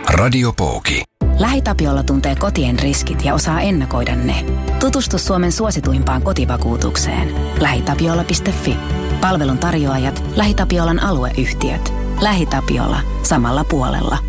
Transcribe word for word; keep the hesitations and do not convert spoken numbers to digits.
Radiopooki. LähiTapiola tuntee kotien riskit ja osaa ennakoida ne. Tutustu Suomen suosituimpaan kotivakuutukseen. lähitapiola piste fi. Palvelun tarjoajat LähiTapiolan alueyhtiöt. LähiTapiola. Samalla puolella.